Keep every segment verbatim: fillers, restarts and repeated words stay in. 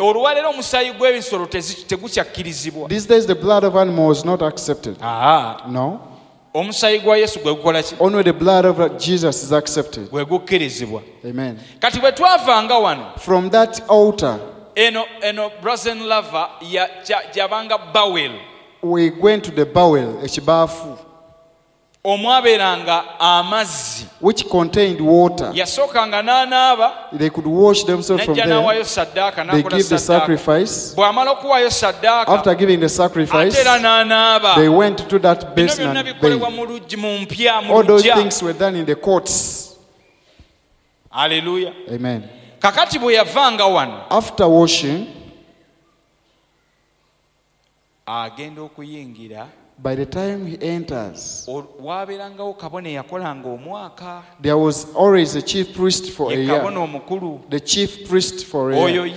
olwaleero omusaayi gw'ebisolo tegukyakkirizibwa. These days the blood of animals is not accepted. Aha. No. Omusaayi gwa Yesu gwe gukola ki? Only the blood of Jesus is accepted. Gwe gukkirizibwa. Amen. Kati bwe twavanga wano, from that altar, eno eno Brazen Lava ya jabanga Bowel, we went to the bowel, ekibaafu, omwaberanga amazzi, which contained water. Yasookanga n'anaaba, they could wash themselves from there. They give the sacrifice. After giving the sacrifice, they went to that basin and bathed. All those things were done in the courts. Hallelujah. Amen. Kakati bwe yavanga wano, after washing, agenda okuyingira. By the time he enters, there was always a chief priest for a year. The chief priest for a year.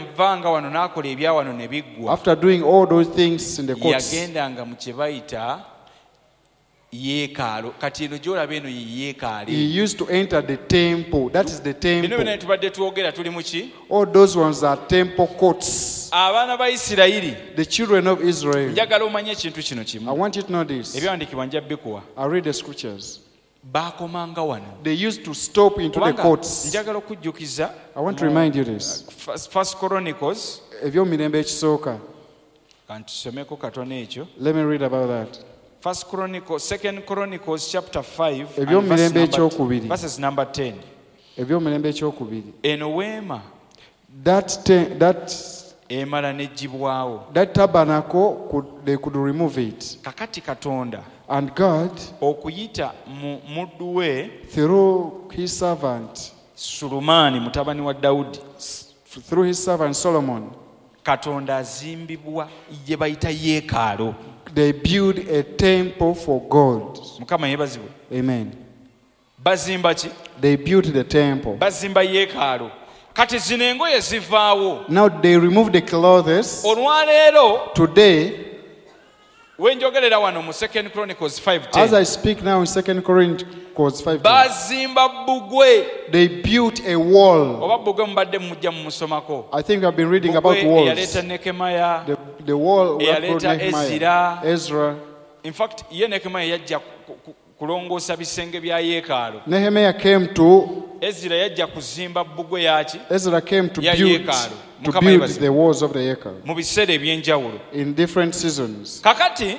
After doing all those things in the courts, he used to enter the temple. That is the temple. All those ones are temple courts. The children of Israel. I want you to know this. I'll read the scriptures. They used to stop into the courts. I want to remind you this. First Chronicles. Let me read about that. First Chronicles, Second Chronicles, chapter five, and verse number, verses number ten. Enowema. That that emala nejibwawo. That tabernacle could they could remove it. Kakati Katonda. And God, okuyita muddu we, through his servant Sulumani mutabani wa Daudi, through his servant Solomon, Katonda azimbibwa ye bayita yeekalo. They build a temple for God. Mukama yebazibwe. Amen. Bazimba ki? They built the temple. Bazimba yeekalo. Kati zino engoye zivaawo. Now they remove the clothes. Olwaleero, today, wenjogerera wano mu Second Chronicles five ten. As I speak now in Second Chronicles five ten. Bazimba bugwe. They built a wall. Oba bugwe mbadde mujja mu musomako. I think I've been reading about walls. Eyaleeta Nehemiah. The, the wall eyaleeta Ezra. Ezra. In fact, ye Nehemiah yajja kulongoosa bisenge bya yeekalo. Nehemiah came to Ezra yajja kuzimba bugwe yaki? Ezra came to build to build the walls of the yeekalo. Mu biseera ebyenjawulo. In different seasons. Kakati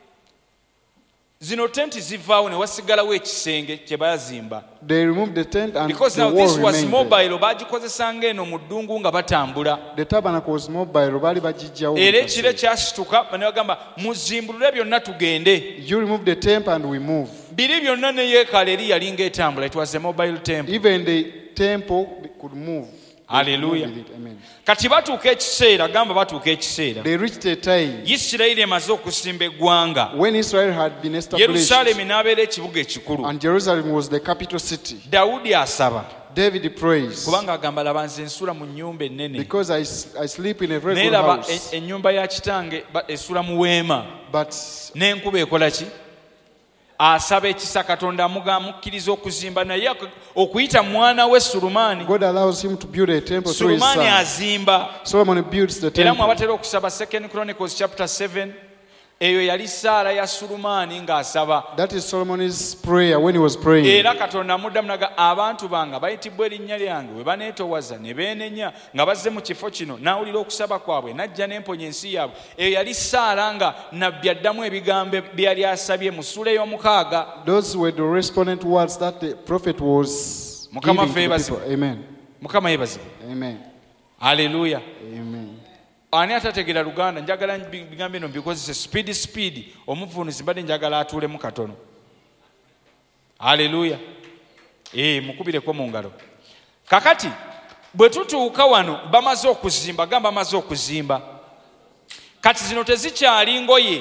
zino tenti zivaawo ne wasigalawo ekisenge kye bazimba. They removed the tent and because the now wall this was mobile, bagikozesanga eno mu ddungu nga batambula. The tabernacle was mobile, baali bagijjawo. Era ekire kyasituka ne bagamba muzimbulule byonna tugende. You remove the temple and we move. Biri byonna ne yeekalo eri yali ng'etambula. It was a mobile temple. Even the temple could move. Hallelujah. Kati batuuka ekiseera, gamba batuuka ekiseera. They reached a time. Isirayiri emaze okusimba eggwanga. When Israel had been established. Yerusalemu n'abeera ekibuga ekikulu. And Jerusalem was the capital city. Dawudi asaba. David prays. Kubanga agamba laba nze nsula mu nnyumba ennene. Because I, I sleep in a very good house. Naye laba ennyumba ya kitange esula mu weema. But n'enkuba ekola ki? Asaba ekisa Katonda amukkiriza okuzimba naye okuyita mwana we Sulumani. God allows him to build a temple through his son. Sulumani azimba. Solomon builds the temple. Era mwabatera okusaba Second Chronicles chapter seven. Eyo yali Saara ya Sulumani ng'asaba. That is Solomon's prayer when he was praying. Era Katonda amuddamu naga abantu banga bayitibwa erinnya lyange we baneetowaza ne beenenya nga bazze mu kifo kino n'awulira okusaba kwabwe n'ajja n'emponya ensi yaabwe. Eyo yali Saara nga nabbi addamu ebigambo byali asabye mu ssuula ey'omukaaga. Those were the respondent words that the prophet was giving to the people. Amen. Mukama yeebazibwe. Amen. Hallelujah. Amen. Ani atategeera Luganda njagala bigambo bino bikozese speed speed omuvunuzi mbadde njagala atuulemu katono. Haleluya. Eh, mukubireko mu ngalo. Kakati bwe tutuuka wano bamaze okuzimba, gamba bamaze okuzimba. Kati zino tezikyali ngoye.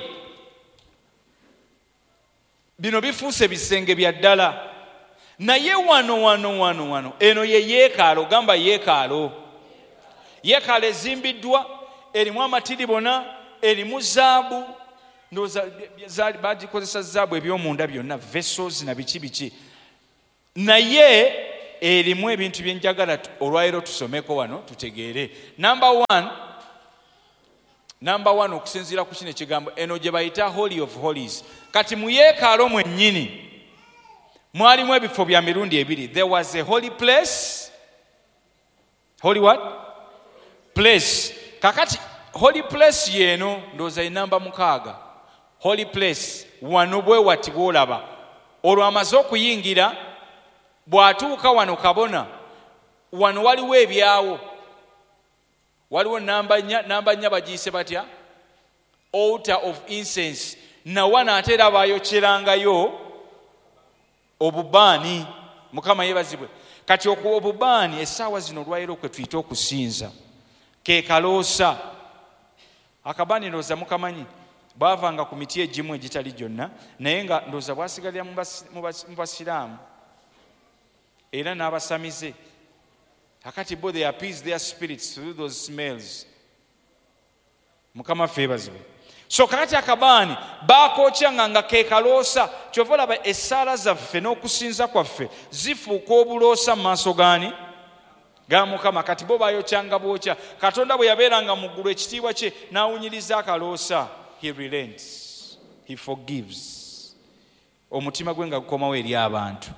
Bino bifuuse bisenge bya ddala. Naye wano wano wano wano eno ye yeekalo, gamba yeekalo. Yeekalo ezimbiddwa erimu amatiribona, erimu zaabu, ndoza bagikozesa zaabu ebyomunda byonna, vessels na biki biki. Naye erimu ebintu byenjagala olwairo tusomeko wano tutegeere. Number one, number one okusinziira ku kino ekigambo eno gye bayita Holy of Holies. Kati mu yeekalo mwennyini mwalimu ebifo bya mirundi ebiri. There was a holy place. Holy what? Place. Kakati holy place yeno ndoza inamba mukaaga. Holy place wano bwe wati bwolaba olwo amaze okuyingira bw'atuuka wano kabona wano waliwo ebyawo, waliwo namba nnya namba nnya bagiyise batya altar of incense. Na wana ate era baayokyerangayo obubaani. Mukama yeebazibwe. Kati okuwa obubaani essaawa zino olwayiro kwe tuyita okusinza ke kaloosa. Akabaani ndowooza mukamanyi baavanga ku miti egimu egitali gyonna naye nga ndowooza bwasigalira mu basiraamu era n'abasamize. Akati bo they appease their spirits through those smells. Mukama ffe yeebazibwe. So kakati akabaani baakokyanga nga ke kaloosa. Kyova olaba essaala zaffe n'okusinza kwaffe zifuuka obuloosa mu maaso gaani ga Mukama. Kati bo baayokyanga bwokya. Katonda bwe yabeeranga mu ggulu ekitiibwa kye n'awunyiriza akaloosa. He relents, he forgives. Omutima gwe nga gukomawo eri abantu.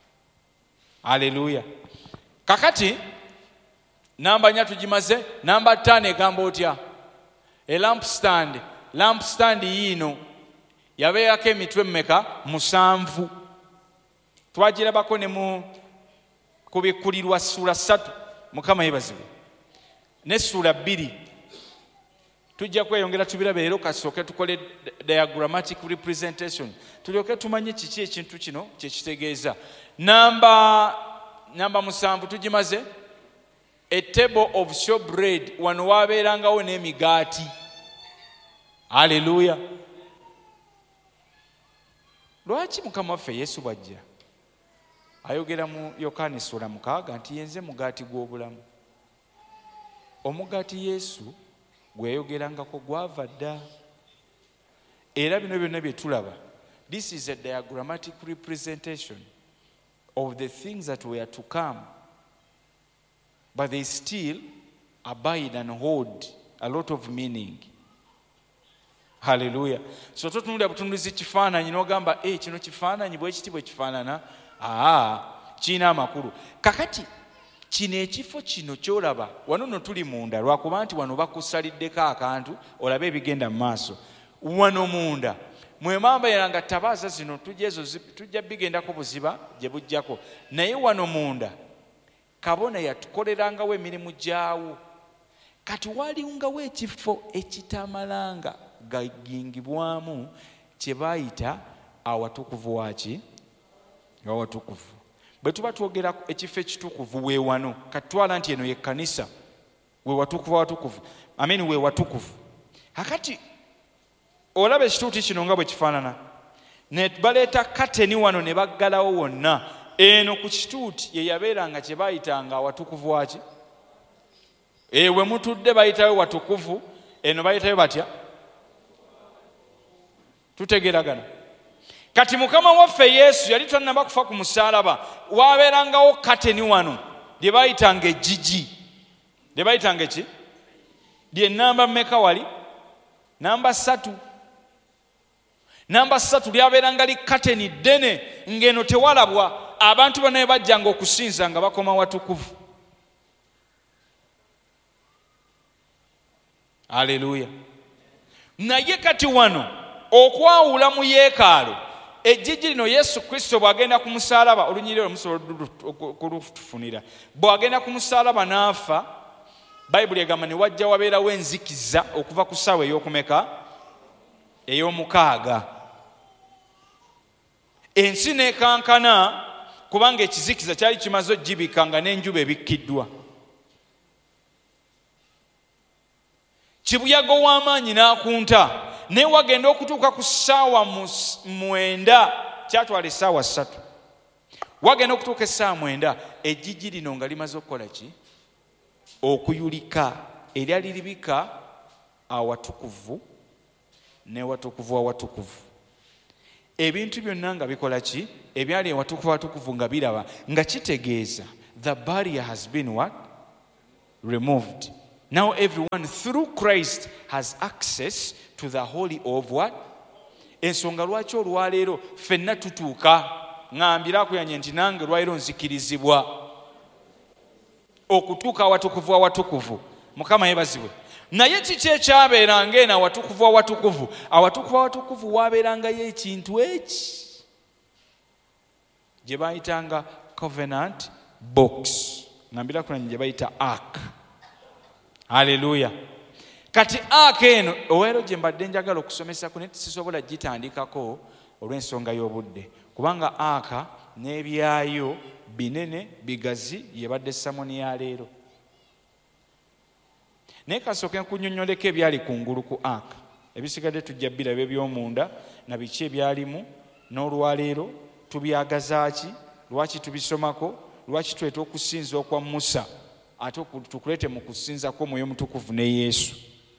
Haleluya. Kakati namba nnya tugimaze. Namba ttaano egamba otya? A lamp stand. Lamp stand yiino yabeerako emitwe mmeka? Musanvu. Twagirabako ne mu kubikkulirwa ssuula ssatu. Mukama yeebazibwe. Ne ssuula bbiri. Tujja kweyongera tubirabe leero kasooke tukole diagrammatic representation. Tulyoke tumanye kiki ekintu kino kye kitegeeza. Namba namba musanvu tugimaze. A table of showbread. Wano waabeerangawo n'emigaati. Haleluya. Lwaki Mukama waffe Yesu bw'ajja ayogera mu Yokaana ssuula mukaaga nti yenze mugaati gw'obulamu? Omugaati Yesu gwe yayogerangako gwava dda. Era bino byonna bye tulaba, this is a diagrammatic representation of the things that were to come, but they still abide and hold a lot of meaning. Hallelujah. So tutunulira butunulizi kifaananyi n'ogamba eh kino kifaananyi bwe kiti bwe kifaanana aa kiina amakulu. Kakati kino ekifo kino kyolaba wano no tuli munda lwakuba nti wano bakusaliddeko akantu olabe ebigenda mu maaso. Wano munda mwe mambeeranga tabaaza zino tujezo tujja bigendako buziba gye bujjako, naye wano munda kabona yatukolerangawo emirimu gyawo. Kati walingawo ekifo ekitamalanga gagingibwamu kye baayita awatukuvu waki? Awatukuvu. Bwe tuba twogera ekifo ekitukuvu we wano kati twala nti eno ye kkanisa we watukuvu awatukuvu amini we watukuvu. Akati olaba ekituuti kino nga bwe kifaanana ne baleeta kateni wano ne baggalawo wonna. Eno ku kituuti ye yabeeranga kye baayitanga awatukuvu waki? Ewe mutudde bayitayo watukuvu, eno bayitayo batya? Tutegeragana. Kati Mukama waffe Yesu yali tannaba kufa ku musaalaba, waabeerangawo kateni wano lye bayitanga ejjigi. Lye bayitanga ki? Lye namba mmeka wali? Namba ssatu. Namba ssatu lyabeeranga li kateni ddene ng'eno tewalabwa. Abantu bonna bajjanga okusinza nga bakoma watukuvu. Haleluya. Naye kati wano okwawula mu yeekaalu ejjigi lino Yesu Kristo bw'agenda ku musaalaba olunyiriro olumusobola kulutufunira bw'agenda ku musaalaba n'afa, Bayibuli egamba ne wajja wabeerawo enzikiza okuva ku ssaawa ey'okumeka? Ey'omukaaga. Ensi n'ekankana kubanga ekizikiza kyali kimaze ogibika nga n'enjuba ebikkiddwa. Kibuyaga ow'amaanyi n'akunta, naye wagenda okutuuka ku ssaawa mwenda, kyatwala essaawa ssatu. Wagenda okutuuka essaawa mwenda ejjigi lino nga limaze okukola ki? Okuyulika. Eryali libika awatukuvu ne watukuvu awatukuvu. ebintu byonna nga bikola ki ebyali ewatukuvu watukuvu nga biraba nga kitegeeza the barrier has been what removed. Now everyone through Christ has access to the holy of what. Ensonga lwaki olwaleero ffenna tutuuka ngambira akuyanye nti nange lwaleero nzikirizibwa okutuuka awatukuvu awatukuvu. Mukama yebazibwe. Naye kiki ekyabeeranga eno awatukuvu awatukuvu? Awatukuvu awatukuvu waabeerangayo ekintu eki gye baayitanga covenant box. Ngambira kunanye gye bayita ark. Haleluya. Kati ark eno oweero gye mbadde njagala okusomesa ku neti sisobola gitandikako olw'ensonga y'obudde, kubanga ark n'ebyayo binene bigazi yebadde samoni ya leero. Naye kasooke nkunnyonnyoleko ebyali kungulu ku ark. Ebisigadde tujja biraba eby'omunda na biki ebyalimu, n'olwaleero tubyagazaaki, lwaki tubisomako, lwaki tweta okusinza okwa Musa ate tukulete mu kusinzako Mwoyo Mutukuvu ne Yesu.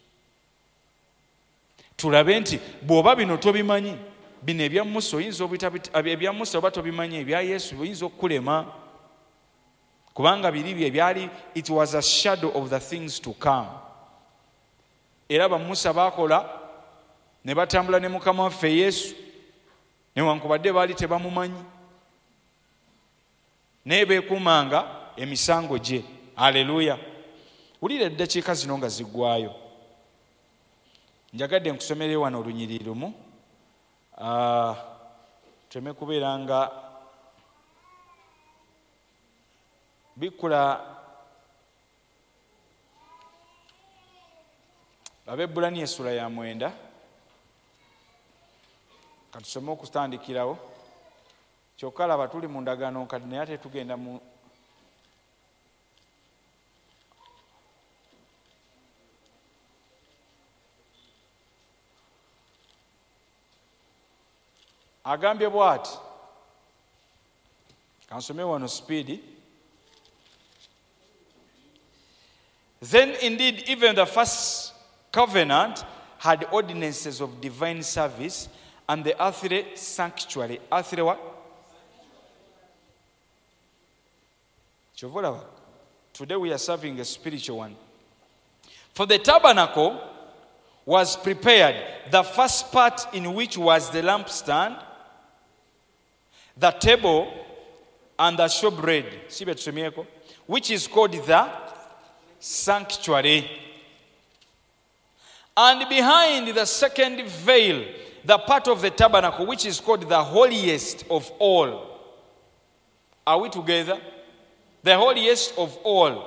Tulabe nti bw'oba bino tobimanyi, bino ebya Musa oyinza ebya Musa oba tobimanyi, ebya Yesu oyinza okukulema, kubanga biri bye byali, it was a shadow of the things to come. Era ba Musa bakola ne batambula ne Mukama waffe Yesu newankubadde baali tebamumanyi, naye beekumanga emisango gye. Haleluya. Wulira eddakiika zino nga ziggwayo. Njagadde nkusomere wano olunyiriri lumu. Uh, teme kubeera nga bikula Abaebbulaniya essula ya mwenda. Katusome okutandikirawo. Kyokka laba tuli mu ndagaano kati naye ate tugenda mu agambye bw'ati. Kansome wano speedi. Then indeed even the first covenant had ordinances of divine service and the earthly sanctuary. Earthly what? Chovolava. Today we are serving a spiritual one. For the tabernacle was prepared, the first part in which was the lampstand, the table, and the showbread, which is called the sanctuary. And behind the second veil, the part of the tabernacle, which is called the holiest of all. Are we together? The holiest of all,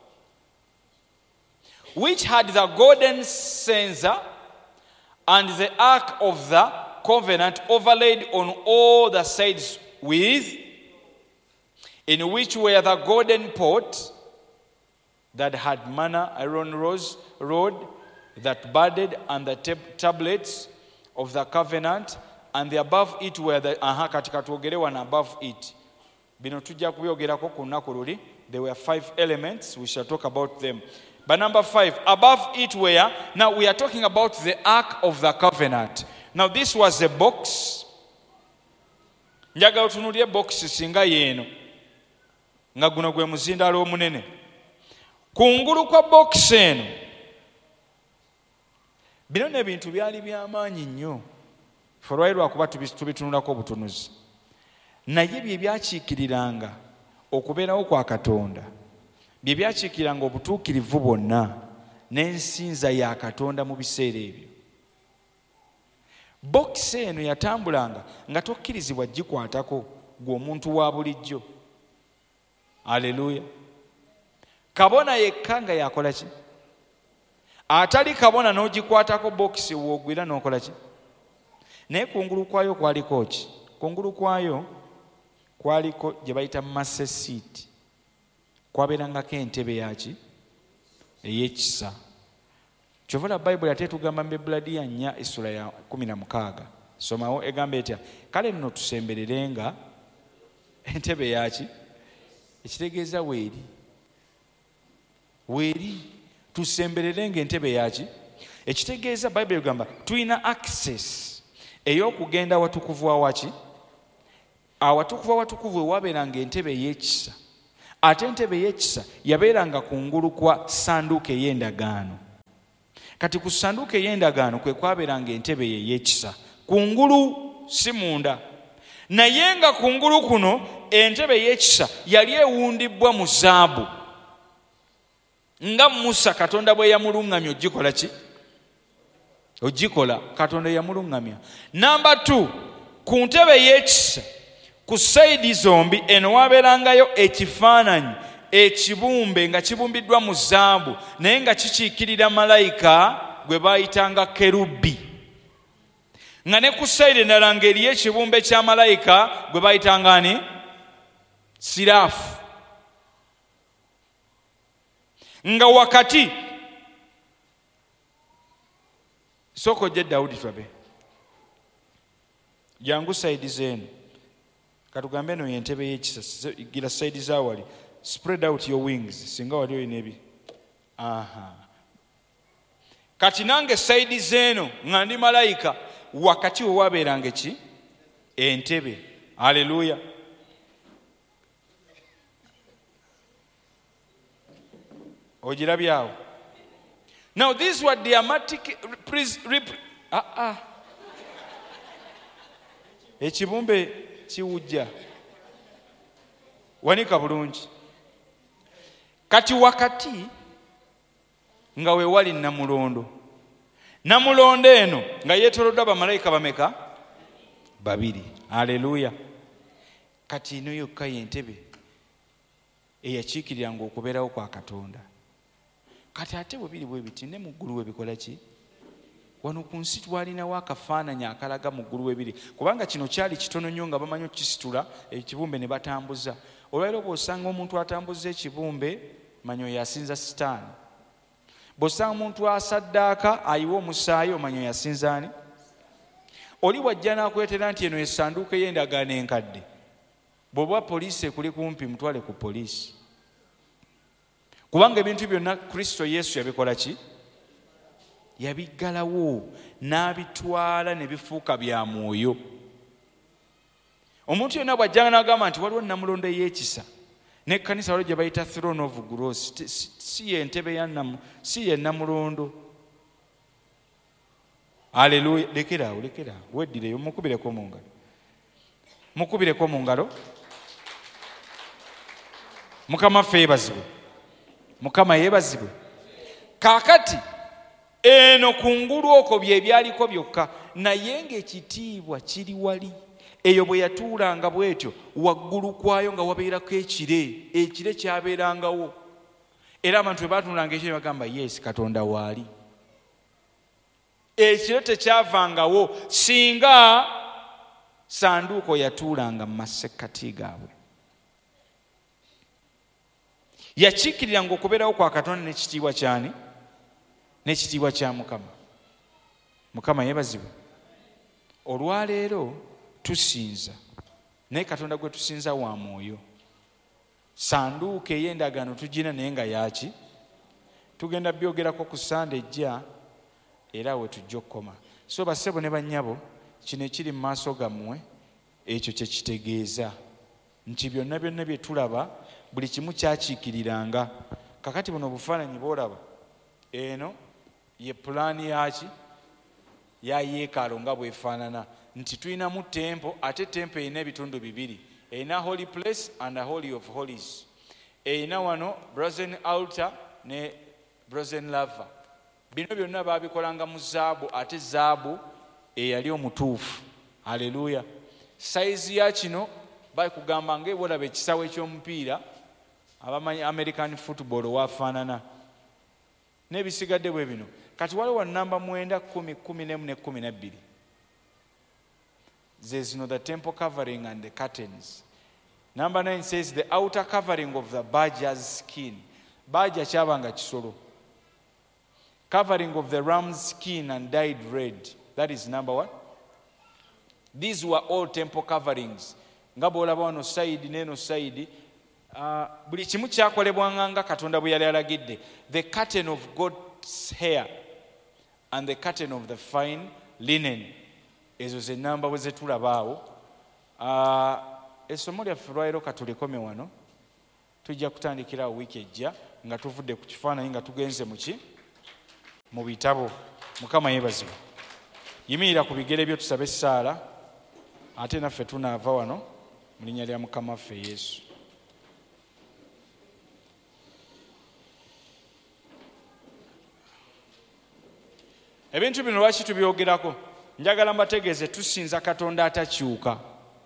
which had the golden censer and the ark of the covenant overlaid on all the sides with, in which were the golden pot that had manna, Aaron rose, rod that budded, and the tab- tablets of the covenant, and the above it were the aha katika tuogere one above it. Bino tujja kubyogerako ku lunaku luli. There were five elements. We shall talk about them. But number five, above it were, now we are talking about the Ark of the Covenant. Now this was a box. Njagala otunuulire box singa yeeno nga guno gwe muzindaalo omunene. Kungulu kwa box eno bino n'ebintu byali by'amaanyi nnyo. Olwali lwakuba tubitunulako obutunuzi. Naye bye byakiikiriranga okubeerawo kwa Katonda, bye byakiikiriranga obutuukirivu bwonna n'ensinza ya Katonda mu biseera ebyo. Bokisi eno yatambulanga nga tokkirizibwa gikwatako gwe omuntu wa bulijjo. Aleluya. Kabona yekka nga yakola ki? Atali kabona n'ogikwatako bokisi woogwira n'okola ki? Naye kungulu kwayo kwaliko ki? Kungulu kwayo kwaliko gye bayita master seat. Kwabeerangako entebe yaki? Ey'ekisa. Kyovola Bayibuli ate tugamba mu Ebbulaniya nnya essula ya kumi na mukaaga. Somawo egamba etya? Kale nno tusembererenga entebe yaki? Ekitegeeza weeri. Weeri. Tusembererenga entebe yaki? Ekitegeeza Bayibuli egamba tulina access. ey'okugenda awatukuvu awaki awatukuvu awatukuvu ewabeeranga entebe ey'ekisa, ate entebe ey'ekisa yabeeranga kungulu kwa sanduuko ey'endagaano. Kati ku sanduuko ey'endagaano kwe kwabeeranga entebe ey'ekisa kungulu, si munda. Naye nga kungulu kuno entebe ey'ekisa yali ewundibbwa mu zaabu, nga Musa Katonda bwe yamulungamya ogikola ki? Ogikola, Katonda yamulungamya. Namba two, ku ntebe ey'ekisa ku sayidi zombi eno wabeerangayo ekifaananyi ekibumbe nga kibumbiddwa mu zaabu naye nga kikiikirira malayika gwe baayitanga kerubi, nga ne ku sayidi endala ng'eriyo ekibumbe kya malayika gwe baayitanga ani? Siraafu. Nga wakati soko je Daudi twabe jangu sayidi zenu katugambe no yentebe y'ekisa gira sayidi zawali spread out your wings singa wali oyina ebi. Aha, kati nange sayidi zeno nga ndi malayika wakati we wabeeranga ki? Entebe. Haleluya. Ojirabyawo. Now these were dramatic ah ah ekibumbe kiwujja wanika bulungi. Kati wakati nga we wali namulondo, namulondo eno nga yeetoloddwa bamalayika bameka? Babiri. Haleluya. Kati ino yokka yentebe eyakiikiriranga okubeerawo kwa Katonda. Kati ate bwe biri bwe biti ne mu ggulu we bikola ki? Wano ku nsi twalinawo akafaananyi akalaga mu ggulu we biri, kubanga kino kyali kitono nnyo nga bamanyi okukisitula ekibumbe ne batambuza. Olwaleero bw'osanga omuntu atambuza ekibumbe manyi oyo asinza sitaani. Bw'osanga omuntu asaddaaka ayiwa omusaayi omanyi oyo asinza ani? Oli bw'ajja n'akwetera nti eno essanduuko ey'endagaano enkadde, bw'oba poliisi ekuli kumpi mutwale ku poliisi, kubanga ebintu byonna Kristo Yesu yabikola ki? Yabiggalawo n'abitwala ne bifuuka bya mwoyo. Omuntu yenna bw'ajjanga n'agamba nti waliwo namulondo ey'ekisa n'ekkanisa waliwo gye bayita throne of grace, si yentebe ya namu, si ye namulondo. Haleluya. Lekeraawo, lekeraawo, weddireyo mukubireko mu ngalo, mukubireko mu ngalo. Mukama ffe yeebazibwe, Mukama yeebazibwe. Kaakati eno kungulu okwo bye byaliko byokka, naye ng'ekitiibwa kiri wali. Eyo bwe yatuulanga bw'etyo waggulu kwayo nga wabeerako ekire, ekire kyabeerangawo. Era abantu bwe baatuulanga ekire bagamba yes, Katonda waali. Ekire tekyavangawo singa sanduuko yatuulanga mu masekkati gaabwe. Yakiikiriranga okubeerawo kwa Katonda n'ekitiibwa kyani? N'ekitiibwa kya Mukama. Mukama yeebazibwe. Olwaleero tusinza, naye Katonda gwe tusinza wa mwoyo. Sanduuko ey'endagaano tugina naye nga yaki? Tugenda byogerako ku Sande ejja era we tujja okukoma. So bassebo ne bannyabo, kino ekiri mu maaso gammwe ekyo kye kitegeeza nti byonna byonna bye tulaba buli kimu kyakiikiriranga. Kakati buno obufaananyi bw'olaba eno ye pulaani yaki? Ya yeekaalu nga bwefaanana, nti tulinamu tempo, ate tempo erina ebitundu bibiri, erina holy place and a holy of holies. Erina wano brazen altar ne brazen laver. Bino byonna baabikolanga mu zaabu, ate zaabu eyali omutuufu. Haleluya. Sayizi ya kino bakugamba ng'ebolaba ekisawo eky'omupiira abamanyi American football waafaanana n'ebisigadde bwe bino. Kati waliwo namba mwenda kumi kumi n'emu ne kumi na bbiri. There's no the temple covering and the curtains. Number nine says the outer covering of the badger's skin. Badger kyabanga kisolo. Covering of the ram's skin and dyed red. That is number one. These were all temple coverings. Nga bw'olaba wano side n'eno side, uh, buli kimu kyakolebwanga nga Katonda bwe yali alagidde. The curtain of God's hair and the curtain of the fine linen. ezo ze namba bwe zetulabaawo. Essomo lyaffe lwaleero katulekome wano, tujja kutandikira wiiki ejja nga tuvudde ku kifaananyi nga tugenze muki mu bitabo. Mukama yeebazibwe. Yimirira ku bigere byo tusabe essaala, ate naffe tunaava wano mu linnya lya Mukama waffe Yesu. Ebintu bino lwaki tubyogerako? Njagala mbategeeze tusinza Katonda atakyuka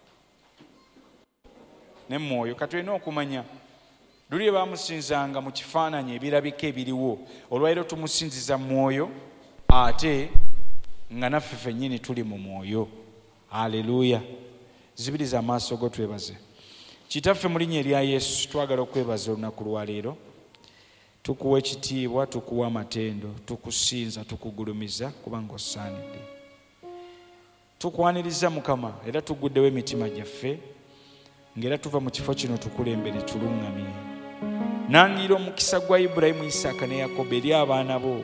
ne mwoyo. Katulina okumanya luli baamusinzanga mu kifaananyi ebirabika ebiriwo, olwaleero tumusinziza mwoyo ate nga naffe ffennyini tuli mu mwoyo. Haleluya. Zibiriza amaaso go twebaze. Kitaffe mu linnya erya Yesu twagala okwebaza olunaku lwaleero. Tukuwa ekitiibwa, tukuwa amatendo, tukusinza, tukugulumiza kubanga osaanidde. Tukwaniriza Mukama era tuguddewo emitima gyaffe ng'era tuva mu kifo kino tukulembere tuluŋŋamye. Nangira omukisa gwa Ibulayimu, Isaaka ne Yakobo eri abaana bo.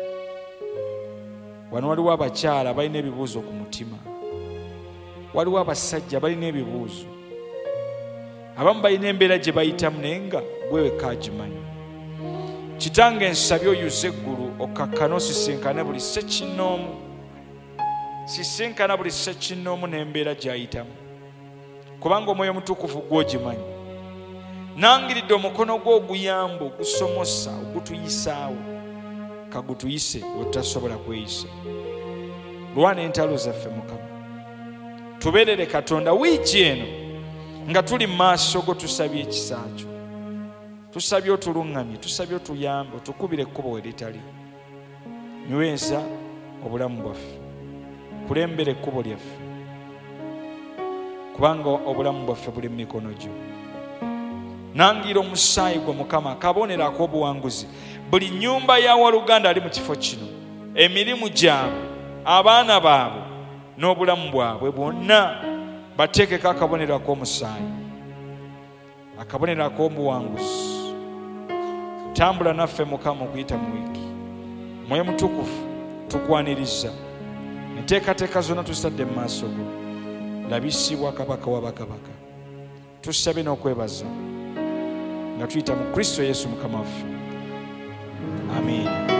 Wano waliwo abakyala balina ebibuuzo ku mutima, waliwo abasajja balina ebibuuzo, abamu balina embeera gye bayitamu naye nga gwe wekka agimanyi. Kitange nsabye oyuze eggulu okkakkana osisinkane buli ssekinnoomu, sisinkana buli ssekinnoomu n'embeera gy'ayitamu, kubanga Omwoyo Omutukuvu gw'ogimanyi. Nangiridde omukono gwo oguyamba, ogusomosa, ogutuyisaawo, kagutuyise wetutasobola kweyisa. Lwana entalo zaffe Mukama, tubeerere Katonda wiiki eno nga tuli mu maaso go, tusabye ekisa kyo, tusabye otuluŋŋamye, tusabye otuyambe, otukubire ekkubo we litali. Nyweza obulamu bwaffe, kulembera ekkubo lyaffe, kubanga obulamu bwaffe buli mu mikono gyo. Nangira omusaayi gwe Mukama akabonero ak'obuwanguzi buli nnyumba ya waluganda ali mu kifo kino, emirimu gyabwe, abaana baabwe n'obulamu bwabwe bwonna bateekeko akabonero ak'omusaayi, akabonero ak'obuwanguzi. Tambula naffe Mukama okuyita mu wiiki. Mwoyo Mutukuvu tukwaniriza, enteekateeka zonna tusadde mu maaso go, labisibwa Kabaka wa bakabaka. Tusabe n'okwebaza nga tuyita mu Kristo Yesu Mukama waffe. Amiina.